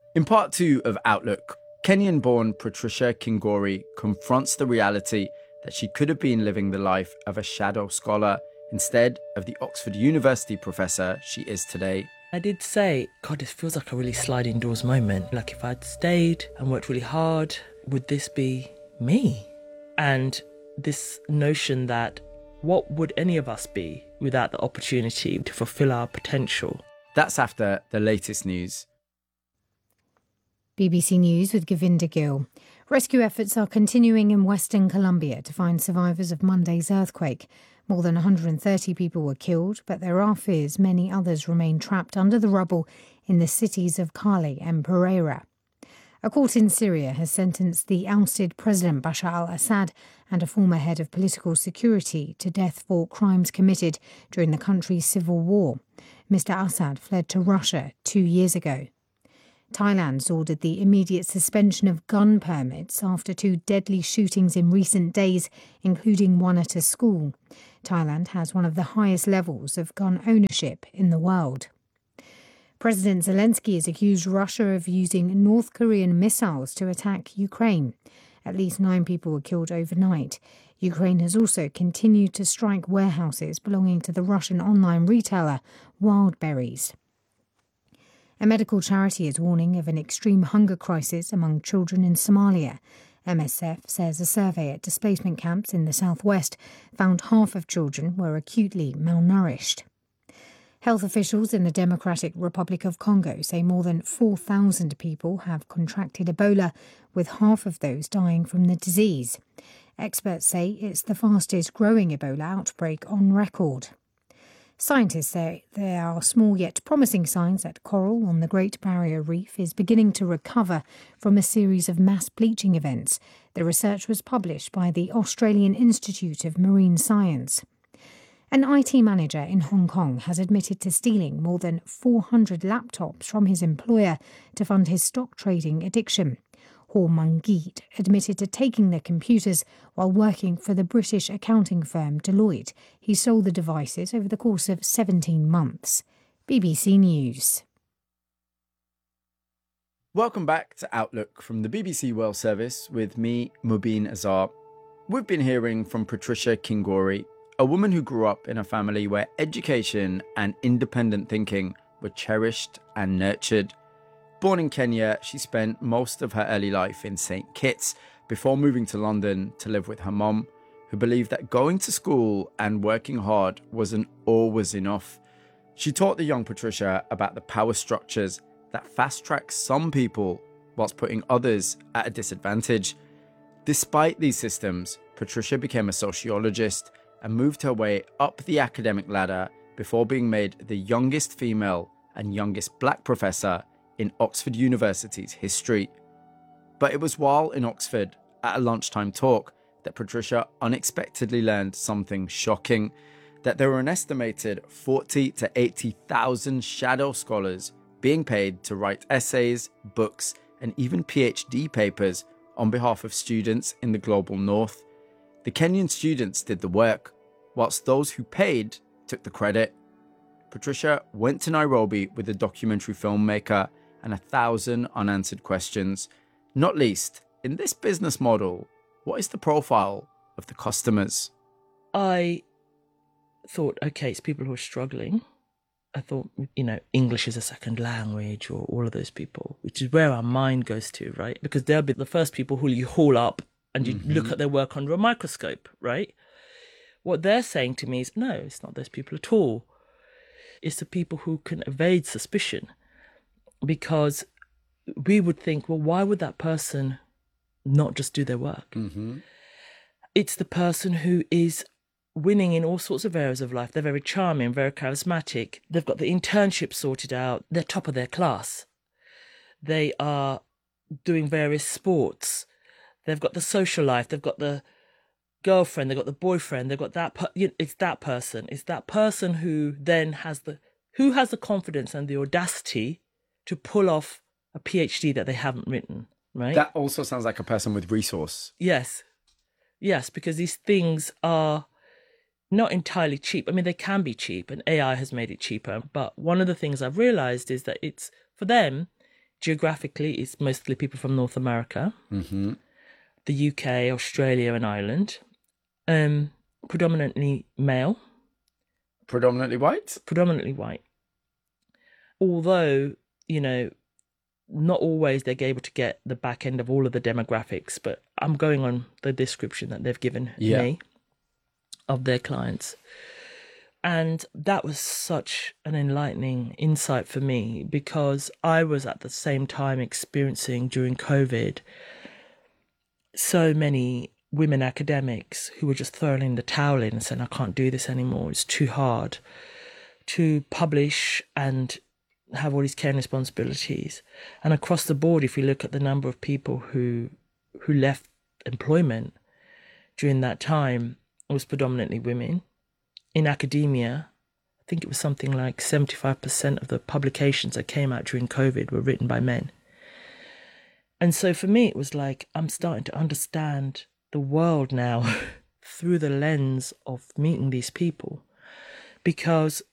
In part 2 of Outlook, Kenyan-born Patricia Kingori confronts the reality that she could have been living the life of a shadow scholar instead of the Oxford University professor she is today. I did say, God, this feels like a really sliding doors moment. Like if I'd stayed and worked really hard, would this be me? And this notion that what would any of us be without the opportunity to fulfill our potential? That's after the latest news. BBC News with Govinda Gill. Rescue efforts are continuing in Western Colombia to find survivors of Monday's earthquake. More than 130 people were killed, but there are fears many others remain trapped under the rubble in the cities of Cali and Pereira. A court in Syria has sentenced the ousted President Bashar al-Assad and a former head of political security to death for crimes committed during the country's civil war. Mr. Assad fled to Russia 2 years ago. Thailand's ordered the immediate suspension of gun permits after 2 deadly shootings in recent days, including one at a school. Thailand has one of the highest levels of gun ownership in the world. President Zelensky has accused Russia of using North Korean missiles to attack Ukraine. At least 9 people were killed overnight. Ukraine has also continued to strike warehouses belonging to the Russian online retailer Wildberries. A medical charity is warning of an extreme hunger crisis among children in Somalia. MSF says a survey at displacement camps in the southwest found half of children were acutely malnourished. Health officials in the Democratic Republic of Congo say more than 4,000 people have contracted Ebola, with half of those dying from the disease. Experts say it's the fastest growing Ebola outbreak on record. Scientists say there are small yet promising signs that coral on the Great Barrier Reef is beginning to recover from a series of mass bleaching events. The research was published by the Australian Institute of Marine Science. An IT manager in Hong Kong has admitted to stealing more than 400 laptops from his employer to fund his stock trading addiction. Ho Mung-geet admitted to taking the computers while working for the British accounting firm Deloitte. He sold the devices over the course of 17 months. BBC News. Welcome back to Outlook from the BBC World Service with me, Mubin Azar. We've been hearing from Patricia Kingori, a woman who grew up in a family where education and independent thinking were cherished and nurtured. Born in Kenya, she spent most of her early life in St. Kitts before moving to London to live with her mum, who believed that going to school and working hard wasn't always enough. She taught the young Patricia about the power structures that fast-track some people whilst putting others at a disadvantage. Despite these systems, Patricia became a sociologist and moved her way up the academic ladder before being made the youngest female and youngest black professor in Oxford University's history. But it was while in Oxford, at a lunchtime talk, that Patricia unexpectedly learned something shocking, that there were an estimated 40 to 80,000 shadow scholars being paid to write essays, books, and even PhD papers on behalf of students in the global north. The Kenyan students did the work, whilst those who paid took the credit. Patricia went to Nairobi with a documentary filmmaker and 1,000 unanswered questions. Not least, in this business model, what is the profile of the customers? I thought, okay, it's people who are struggling. I thought, English is a second language, or all of those people, which is where our mind goes to, right? Because they'll be the first people who you haul up and you look at their work under a microscope, right? What they're saying to me is, no, it's not those people at all. It's the people who can evade suspicion. Because we would think, well, why would that person not just do their work? It's the person who is winning in all sorts of areas of life. They're very charming, very charismatic. They've got the internship sorted out. They're top of their class. They are doing various sports. They've got the social life. They've got the girlfriend. They've got the boyfriend. They've got that. It's that person. It's that person who then has the confidence and the audacity to pull off a PhD that they haven't written, right? That also sounds like a person with resource. Yes, because these things are not entirely cheap. I mean, they can be cheap, and AI has made it cheaper. But one of the things I've realized is that for them, geographically, it's mostly people from North America, the UK, Australia and Ireland. Predominantly male. Predominantly white? Predominantly white. Although, you know, not always they're able to get the back end of all of the demographics, but I'm going on the description that they've given me of their clients. And that was such an enlightening insight for me, because I was at the same time experiencing during COVID so many women academics who were just throwing in the towel in and saying, I can't do this anymore. It's too hard to publish and have all these care and responsibilities. And across the board, if you look at the number of people who left employment during that time, it was predominantly women. In academia, I think it was something like 75% of the publications that came out during COVID were written by men. And so for me, it was like, I'm starting to understand the world now through the lens of meeting these people. Because